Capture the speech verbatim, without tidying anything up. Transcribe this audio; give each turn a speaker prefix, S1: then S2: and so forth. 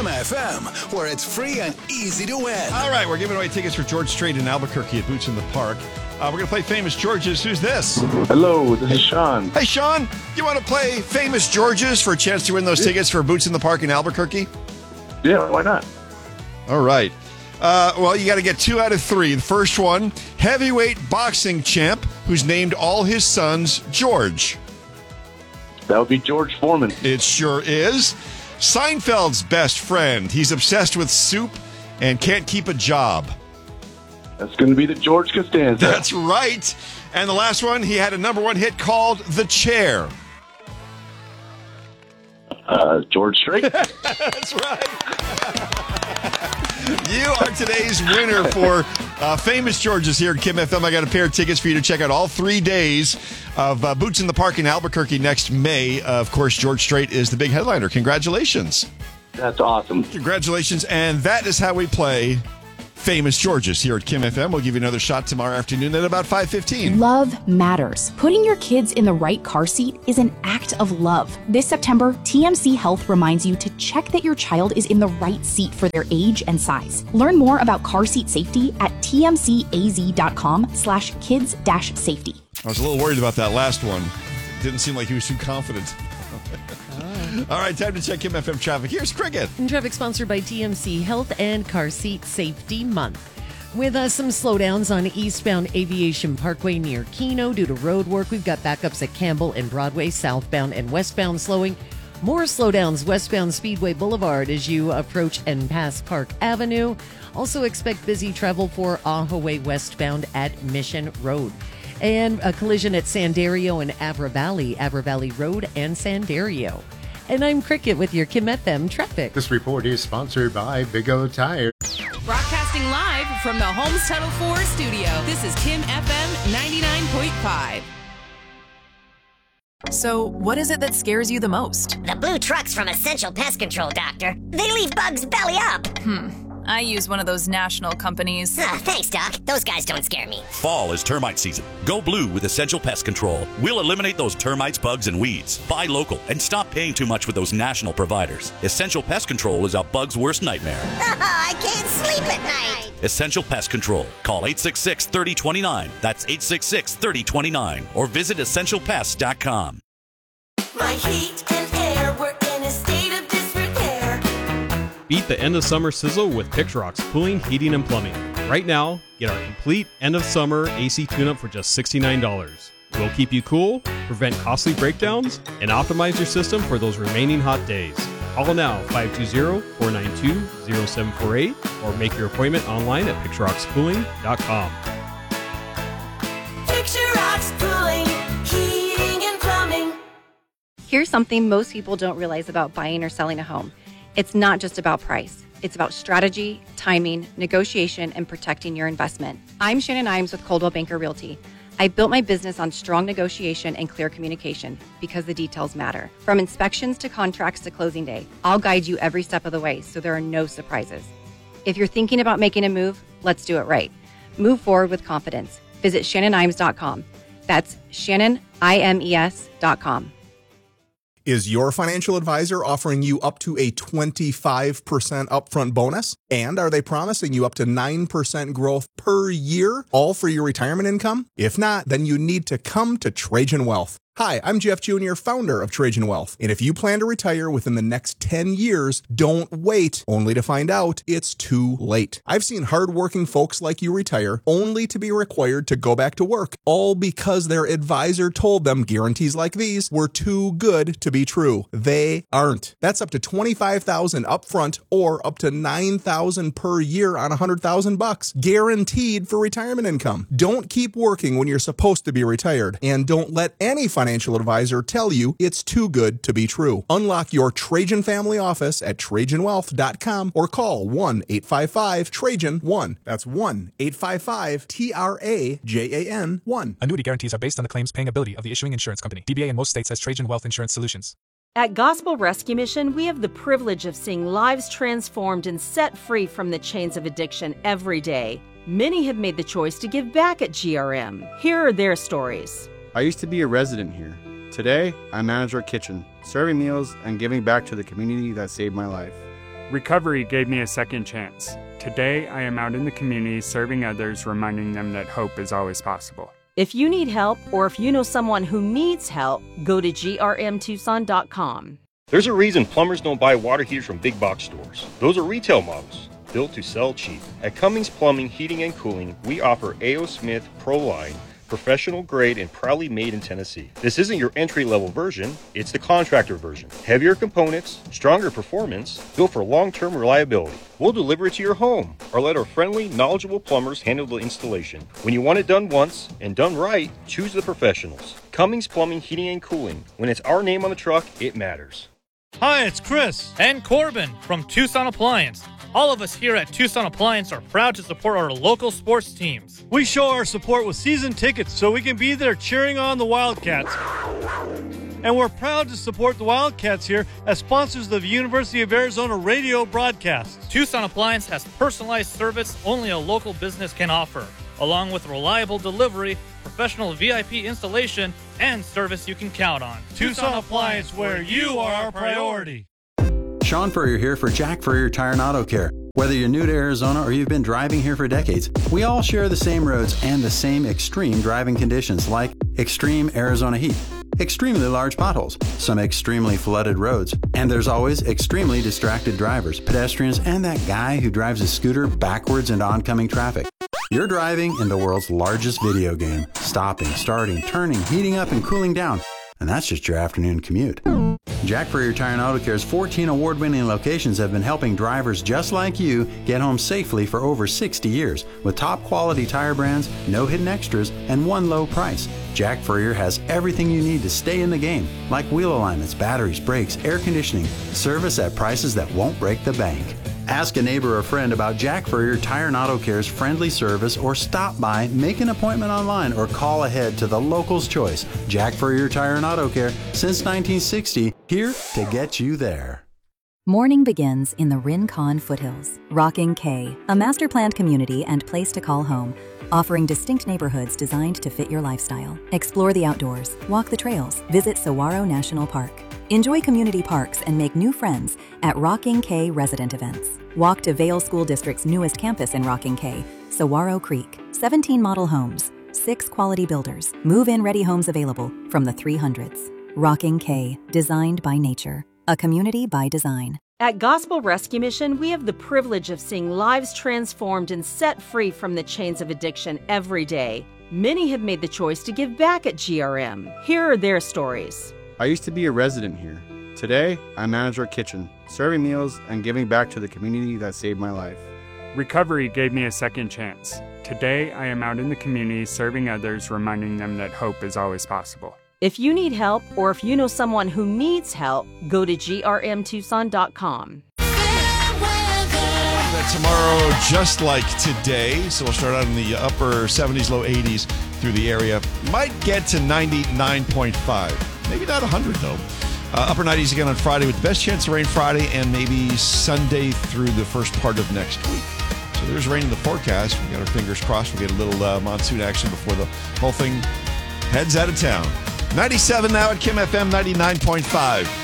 S1: Kim F M, where it's free and easy to win.
S2: All right, we're giving away tickets for George Strait in Albuquerque at Boots in the Park. Uh, we're going to play Famous Georges. Who's this?
S3: Hello, this is Sean.
S2: Hey, Sean, you want to play Famous Georges for a chance to win those tickets for Boots in the Park in Albuquerque?
S3: Yeah, why not?
S2: All right. Uh, well, you got to get two out of three. The first one, heavyweight boxing champ who's named all his sons George.
S3: That would be George Foreman.
S2: It sure is. Seinfeld's best friend. He's obsessed with soup and can't keep a job.
S3: That's going to be the George Costanza.
S2: That's right. And the last one, he had a number one hit called The Chair.
S3: Uh, George Strait.
S2: That's right. You are today's winner for uh, Famous Georges here at Kim F M. I got a pair of tickets for you to check out all three days of uh, Boots in the Park in Albuquerque next May. Uh, of course, George Strait is the big headliner. Congratulations.
S3: That's awesome.
S2: Congratulations. And that is how we play Famous Georges here at Kim F M. We'll give you another shot tomorrow afternoon at about five fifteen.
S4: Love matters. Putting your kids in the right car seat is an act of love. This September, T M C Health reminds you to check that your child is in the right seat for their age and size. Learn more about car seat safety at tmcaz.com slash kids dash safety.
S2: I was a little worried about that last one. Didn't seem like he was too confident. All right, time to check Kim F M traffic. Here's Cricket.
S5: Traffic sponsored by T M C Health and Car Seat Safety Month. With uh, some slowdowns on eastbound Aviation Parkway near Keno due to road work. We've got backups at Campbell and Broadway, southbound and westbound slowing. More slowdowns westbound Speedway Boulevard as you approach and pass Park Avenue. Also expect busy travel for Ahaway westbound at Mission Road. And a collision at Sandario and Avra Valley, Avra Valley Road and Sandario. And I'm Cricket with your Kim F M traffic.
S6: This report is sponsored by Big O Tire.
S7: Broadcasting live from the Homes Title four studio, this is Kim F M ninety-nine point five.
S8: So, what is it that scares you the most?
S9: The blue trucks from Essential Pest Control, Doctor. They leave bugs belly up.
S8: Hmm. I use one of those national companies.
S9: Uh, thanks, Doc. Those guys don't scare me.
S10: Fall is termite season. Go blue with Essential Pest Control. We'll eliminate those termites, bugs, and weeds. Buy local and stop paying too much with those national providers. Essential Pest Control is a bug's worst nightmare.
S9: I can't sleep at night.
S10: Essential Pest Control. Call eight six six, three oh two nine. That's eight six six, three oh two nine. Or visit essential pest dot com.
S11: My heat and air were in a state of disrepair.
S12: Beat the end of summer sizzle with Pixrock's Cooling, Heating, and Plumbing. Right now, get our complete end of summer A C tune-up for just sixty-nine dollars. We'll keep you cool, prevent costly breakdowns, and optimize your system for those remaining hot days. Call now, five two zero, four nine two, zero seven four eight, or make your appointment online at pixrocks cooling dot com.
S11: Pixrocks Cooling, Heating, and Plumbing.
S13: Here's something most people don't realize about buying or selling a home. It's not just about price. It's about strategy, timing, negotiation, and protecting your investment. I'm Shannon Imes with Coldwell Banker Realty. I built my business on strong negotiation and clear communication because the details matter. From inspections to contracts to closing day, I'll guide you every step of the way so there are no surprises. If you're thinking about making a move, let's do it right. Move forward with confidence. Visit shannon imes dot com. That's shannon imes dot com.
S14: Is your financial advisor offering you up to a twenty-five percent upfront bonus? And are they promising you up to nine percent growth per year, all for your retirement income? If not, then you need to come to Trajan Wealth. Hi, I'm Jeff Junior, founder of Trajan Wealth. And if you plan to retire within the next ten years, don't wait only to find out it's too late. I've seen hardworking folks like you retire only to be required to go back to work, all because their advisor told them guarantees like these were too good to be true. They aren't. That's up to twenty-five thousand dollars upfront or up to nine thousand dollars per year on one hundred thousand bucks, guaranteed for retirement income. Don't keep working when you're supposed to be retired, and don't let any financial advisor tell you it's too good to be true. Unlock your Trajan family office at trajan wealth dot com or call one eight five five Trajan one. That's one eight five five T R A J A N one.
S15: Annuity guarantees are based on the claims paying ability of the issuing insurance company. D B A in most states has Trajan Wealth Insurance Solutions.
S16: At Gospel Rescue Mission, we have the privilege of seeing lives transformed and set free from the chains of addiction every day. Many have made the choice to give back at G R M. Here are their stories.
S17: I used to be a resident here. Today, I manage our kitchen, serving meals and giving back to the community that saved my life.
S18: Recovery gave me a second chance. Today, I am out in the community serving others, reminding them that hope is always possible.
S16: If you need help or if you know someone who needs help, go to G R M Tucson dot com.
S19: There's a reason plumbers don't buy water heaters from big box stores. Those are retail models, built to sell cheap. At Cummings Plumbing, Heating and Cooling, we offer A O. Smith Pro Line, professional grade and proudly made in Tennessee. This isn't your entry-level version, it's the contractor version. Heavier components, stronger performance, built for long-term reliability. We'll deliver it to your home or let our friendly, knowledgeable plumbers handle the installation. When you want it done once and done right, choose the professionals. Cummings Plumbing, Heating and Cooling. When it's our name on the truck, it matters.
S20: Hi, it's Chris and Corbin from Tucson Appliance. All of us here at Tucson Appliance are proud to support our local sports teams.
S21: We show our support with season tickets so we can be there cheering on the Wildcats. And we're proud to support the Wildcats here as sponsors of the University of Arizona radio broadcasts.
S20: Tucson Appliance has personalized service only a local business can offer, along with reliable delivery, professional V I P installation, and service you can count on.
S21: Tucson Appliance, where you are our priority.
S22: Sean Furrier here for Jack Furrier Tire and Auto Care. Whether you're new to Arizona or you've been driving here for decades, we all share the same roads and the same extreme driving conditions like extreme Arizona heat, extremely large potholes, some extremely flooded roads, and there's always extremely distracted drivers, pedestrians, and that guy who drives a scooter backwards into oncoming traffic. You're driving in the world's largest video game, stopping, starting, turning, heating up, and cooling down. And that's just your afternoon commute. Jack Furrier Tire and Auto Care's fourteen award-winning locations have been helping drivers just like you get home safely for over sixty years. With top-quality tire brands, no hidden extras, and one low price. Jack Furrier has everything you need to stay in the game, like wheel alignments, batteries, brakes, air conditioning, service at prices that won't break the bank. Ask a neighbor or friend about Jack Furrier Tire and Auto Care's friendly service, or stop by, make an appointment online, or call ahead to the local's choice. Jack Furrier Tire and Auto Care, since nineteen sixty, here to get you there.
S23: Morning begins in the Rincon Foothills. Rocking K, a master-planned community and place to call home, offering distinct neighborhoods designed to fit your lifestyle. Explore the outdoors, walk the trails, visit Saguaro National Park. Enjoy community parks and make new friends at Rocking K resident events. Walk to Vail School District's newest campus in Rocking K, Saguaro Creek. seventeen model homes, six quality builders, move-in ready homes available from the three hundreds. Rocking K, designed by nature, a community by design.
S16: At Gospel Rescue Mission, we have the privilege of seeing lives transformed and set free from the chains of addiction every day. Many have made the choice to give back at G R M. Here are their stories.
S17: I used to be a resident here. Today, I manage our kitchen, serving meals and giving back to the community that saved my life.
S18: Recovery gave me a second chance. Today, I am out in the community serving others, reminding them that hope is always possible.
S16: If you need help or if you know someone who needs help, go to G R M Tucson dot com.
S2: Tomorrow, just like today, so we'll start out in the upper seventies, low eighties through the area. Might get to ninety-nine point five. Maybe not one hundred, though. Uh, upper nineties again on Friday with the best chance of rain Friday and maybe Sunday through the first part of next week. So there's rain in the forecast. We got our fingers crossed. We'll get a little uh, monsoon action before the whole thing heads out of town. ninety-seven now at Kim F M ninety-nine point five.